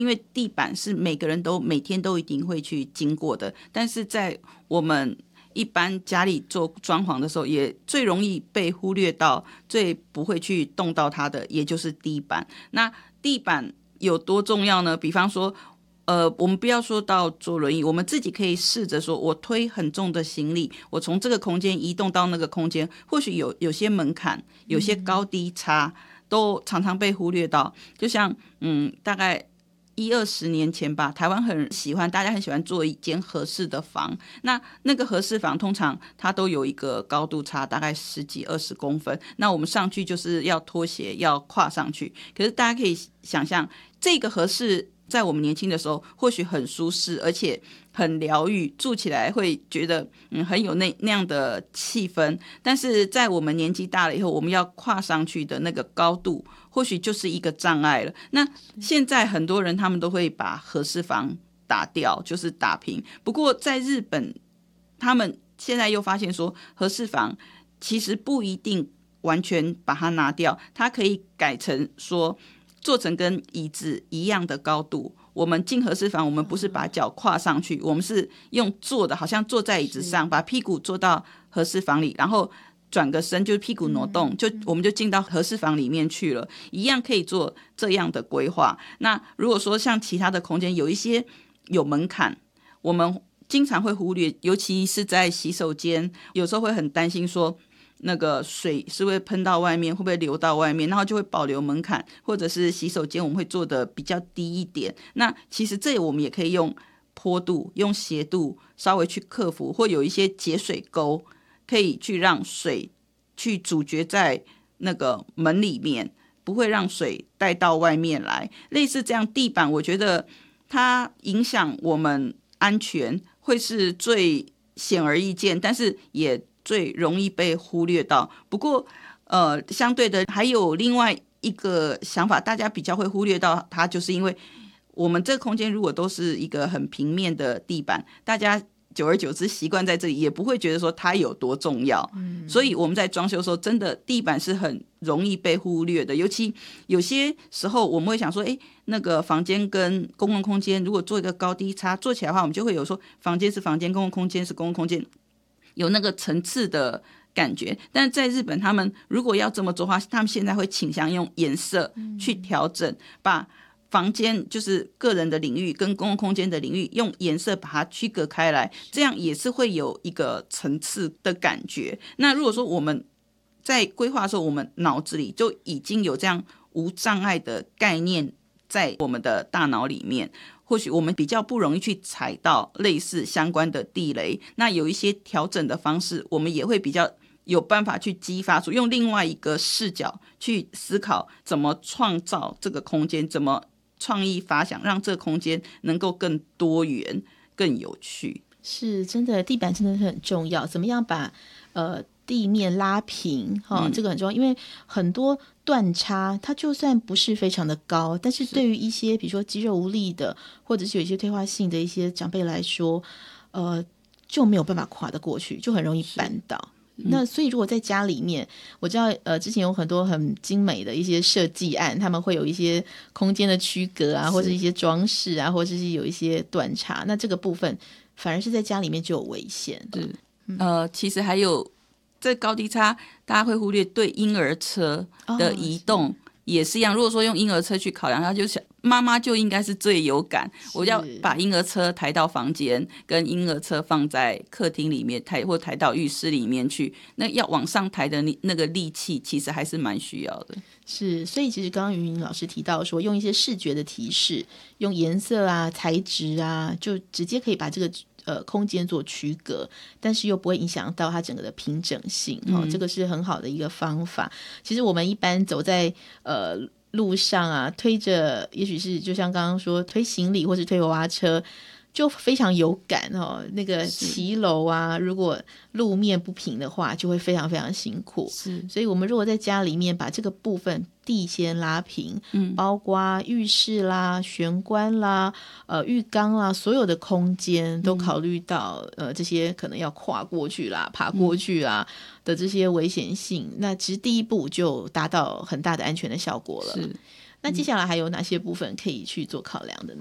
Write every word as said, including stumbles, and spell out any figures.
因为地板是每个人都每天都一定会去经过的，但是在我们一般家里做装潢的时候，也最容易被忽略到，最不会去动到它的，也就是地板。那地板有多重要呢？比方说，呃，我们不要说到坐轮椅，我们自己可以试着说，我推很重的行李，我从这个空间移动到那个空间，或许有有些门槛，有些高低差，都常常被忽略到。就像嗯，大概一二十年前吧，台湾很喜欢，大家很喜欢做一间合适的房。那那个合适房通常它都有一个高度差，大概十几二十公分。那我们上去就是要脱鞋，要跨上去。可是大家可以想象，这个合适在我们年轻的时候或许很舒适，而且很疗愈，住起来会觉得嗯很有那那样的气氛。但是在我们年纪大了以后，我们要跨上去的那个高度，或许就是一个障碍了。那现在很多人他们都会把合适房打掉，就是打平。不过在日本，他们现在又发现说，合适房其实不一定完全把它拿掉，它可以改成说做成跟椅子一样的高度。我们进合适房，我们不是把脚跨上去，我们是用坐的，好像坐在椅子上，把屁股坐到合适房里，然后转个身，就是屁股挪动，就我们就进到合适房里面去了，一样可以做这样的规划。那如果说像其他的空间有一些有门槛，我们经常会忽略，尤其是在洗手间，有时候会很担心说那个水是会喷到外面，会不会流到外面，然后就会保留门槛，或者是洗手间我们会做的比较低一点。那其实这我们也可以用坡度、用斜度稍微去克服，或有一些节水沟，可以去让水去阻绝在那个门里面，不会让水带到外面来。类似这样，地板我觉得它影响我们安全会是最显而易见，但是也最容易被忽略到。不过呃，相对的还有另外一个想法，大家比较会忽略到它，就是因为我们这个空间如果都是一个很平面的地板，大家久而久之习惯在这里，也不会觉得说它有多重要。嗯，所以我们在装修的时候，真的地板是很容易被忽略的。尤其有些时候我们会想说，哎，那个房间跟公共空间如果做一个高低差，做起来的话，我们就会有说房间是房间，公共空间是公共空间，有那个层次的感觉。但是在日本，他们如果要这么做的话，他们现在会倾向用颜色去调整，把房间就是个人的领域跟公共空间的领域用颜色把它区隔开来，这样也是会有一个层次的感觉。那如果说我们在规划的时候，我们脑子里就已经有这样无障碍的概念在我们的大脑里面，或许我们比较不容易去踩到类似相关的地雷。那有一些调整的方式，我们也会比较有办法去激发出，用另外一个视角去思考怎么创造这个空间，怎么创意发想，让这个空间能够更多元、更有趣。 是真的，地板真的是很重要。怎么样把呃地面拉平、哦嗯、这个很重要，因为很多断差，它就算不是非常的高，但是对于一些比如说肌肉无力的，或者是有一些退化性的一些长辈来说，呃，就没有办法跨得过去，就很容易绊倒。那所以如果在家里面，我知道呃之前有很多很精美的一些设计案，他们会有一些空间的区隔啊，或者一些装饰啊，或者是有一些断差，那这个部分反而是在家里面就有危险。 是呃，其实还有这高低差，大家会忽略对婴儿车的移动。哦，也是一样，如果说用婴儿车去考量，他就想妈妈就应该是最有感，我要把婴儿车抬到房间，跟婴儿车放在客厅里面抬，或抬到浴室里面去，那要往上抬的那个力气其实还是蛮需要的。 是，所以其实刚刚云云老师提到说，用一些视觉的提示，用颜色啊、材质啊，就直接可以把这个呃空间做区隔，但是又不会影响到它整个的平整性。哦，这个是很好的一个方法。其实我们一般走在呃路上啊，推着也许是就像刚刚说推行李或是推娃娃车，就非常有感哦。那个骑楼啊，如果路面不平的话，就会非常非常辛苦。是，所以我们如果在家里面把这个部分地先拉平，嗯，包括浴室啦、玄关啦、呃浴缸啦，所有的空间都考虑到、嗯、呃这些可能要跨过去啦、爬过去啦的这些危险性，嗯，那其实第一步就达到很大的安全的效果了。是。 那接下来还有哪些部分可以去做考量的呢？